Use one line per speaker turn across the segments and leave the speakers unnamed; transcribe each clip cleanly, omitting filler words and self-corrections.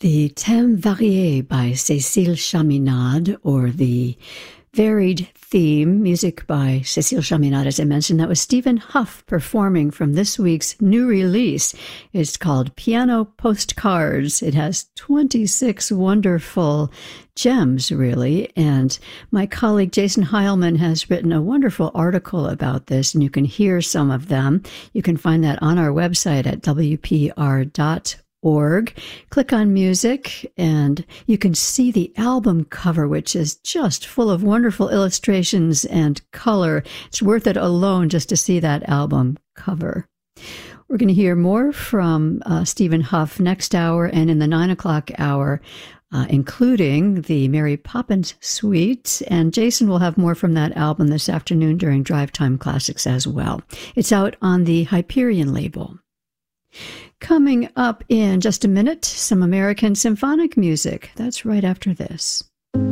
The Thème Varié by Cécile Chaminade, or the Varied Theme, music by Cécile Chaminade, as I mentioned. That was Stephen Huff performing from this week's new release. It's called Piano Postcards. It has 26 wonderful gems, really, and my colleague Jason Heilman has written a wonderful article about this, and you can hear some of them. You can find that on our website at wpr.org. Click on music and you can see the album cover, which is just full of wonderful illustrations and color. It's worth it alone just to see that album cover. We're going to hear more from Stephen Huff next hour and in the 9 o'clock hour, including the Mary Poppins Suite. And Jason will have more from that album this afternoon during Drive Time Classics as well. It's out on the Hyperion label. Coming up in just a minute, some American symphonic music. That's right after this.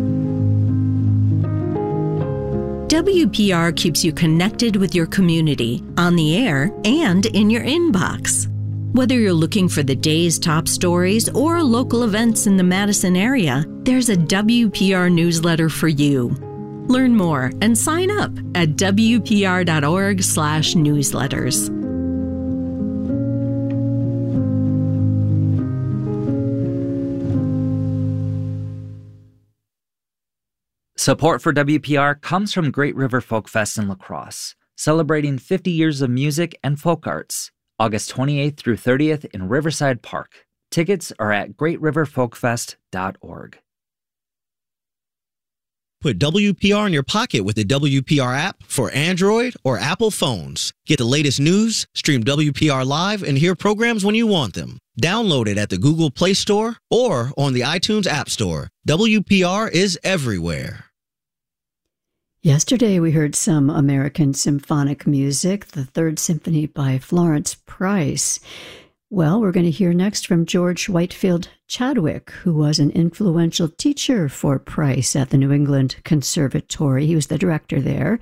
WPR keeps you connected with your community, on the air, and in your inbox. Whether you're looking for the day's top stories or local events in the Madison area, there's a WPR newsletter for you. Learn more and sign up at wpr.org/newsletters.
Support for WPR comes from Great River Folk Fest in La Crosse, celebrating 50 years of music and folk arts, August 28th through 30th in Riverside Park. Tickets are at greatriverfolkfest.org.
Put WPR in your pocket with the WPR app for Android or Apple phones. Get the latest news, stream WPR live, and hear programs when you want them. Download it at the Google Play Store or on the iTunes App Store. WPR is everywhere.
Yesterday we heard some American symphonic music, the Third Symphony by Florence Price. Well, we're going to hear next from George Whitefield Chadwick, who was an influential teacher for Price at the New England Conservatory. He was the director there.